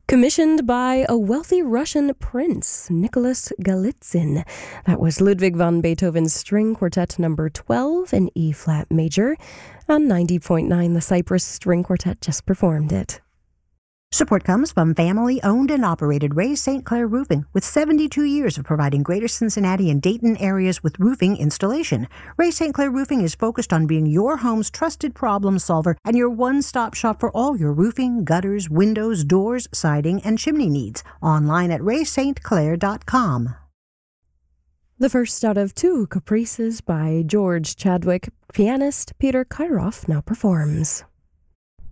Commissioned by a wealthy Russian prince, Nicholas Golitsyn. That was Ludwig van Beethoven's String Quartet number 12 in E-flat major. On 90.9, the Cypress String Quartet just performed it. Support comes from family-owned and operated Ray St. Clair Roofing, with 72 years of providing Greater Cincinnati and Dayton areas with roofing installation. Ray St. Clair Roofing is focused on being your home's trusted problem solver and your one-stop shop for all your roofing, gutters, windows, doors, siding, and chimney needs. Online at raystclair.com. The first out of two Caprices by George Chadwick, pianist Peter Kairoff now performs.